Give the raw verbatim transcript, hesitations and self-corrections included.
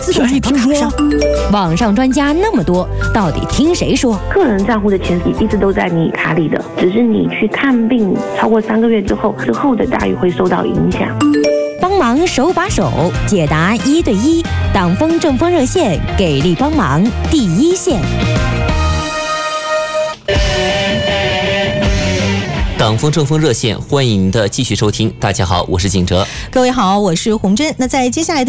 自动转到卡上。网上专家那么多，到底听谁说？ 个人账户的钱一直都在你卡里的，只是你去看病超过三个月之后，之后的待遇会受到影响。 帮忙手把手解答一对一，党风政风热线给力帮忙第一线。 党风政风热线，欢迎您的继续收听。大家好，我是景哲。 各位好，我是洪真。那在接下来的